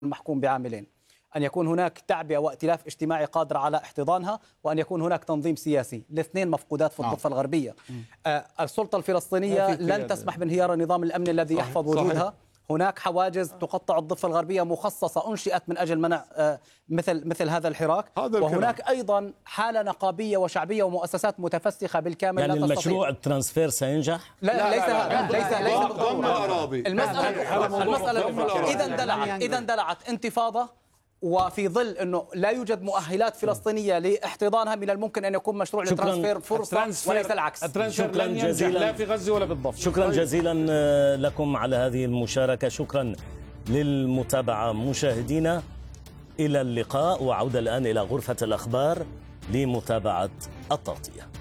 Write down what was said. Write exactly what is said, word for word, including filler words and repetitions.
محكوم بعاملين: أن يكون هناك تعبئة وائتلاف اجتماعي قادر على احتضانها، وأن يكون هناك تنظيم سياسي. الاثنين مفقودات في الضفة آه. الغربية. آه السلطة الفلسطينية لن تسمح بانهيار النظام الأمني الذي صحيح. يحفظ وجودها. صحيح. هناك حواجز تقطع الضفة الغربية مخصصة أنشئت من أجل منع آه مثل مثل هذا الحراك. هذا وهناك الكلام. أيضا حالة نقابية وشعبية ومؤسسات متفسخة بالكامل. يعني لا المشروع الترانسفير سينجح؟ لا, لا, لا ليس هذا ليس ليس ضم الأراضي. المسألة المسألة إذا اندلعت إذا اندلعت انتفاضة وفي ظل أنه لا يوجد مؤهلات فلسطينية لاحتضانها، من الممكن أن يكون مشروع لترانسفير فرصة وليس العكس. شكرا جزيلا لا في غزة ولا بالضفة. شكرا جزيلا لكم على هذه المشاركة. شكرا للمتابعة مشاهدينا، إلى اللقاء، وعودة الآن إلى غرفة الأخبار لمتابعة التغطية.